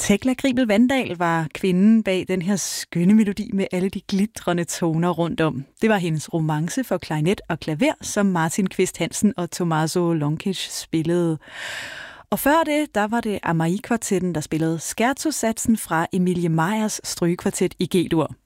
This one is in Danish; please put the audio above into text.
Tekla Gribel Vandal var kvinden bag den her skønne melodi med alle de glitrende toner rundt om. Det var hendes romance for klarinet og klaver, som Martin Kvist Hansen og Tommaso Lonkic spillede. Og før det, der var det Amalie-kvartetten, der spillede Scherzo-satsen fra Emilie Meyers strygekvartet i G-dur.